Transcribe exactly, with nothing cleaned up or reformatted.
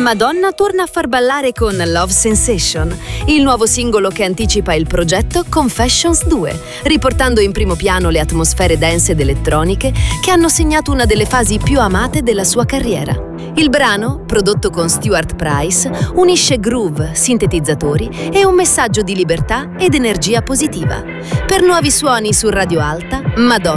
Madonna torna a far ballare con Love Sensation, il nuovo singolo che anticipa il progetto Confessions due, riportando in primo piano le atmosfere dance ed elettroniche che hanno segnato una delle fasi più amate della sua carriera. Il brano, prodotto con Stuart Price, unisce groove, sintetizzatori e un messaggio di libertà ed energia positiva. Per nuovi suoni su Radio Alta, Madonna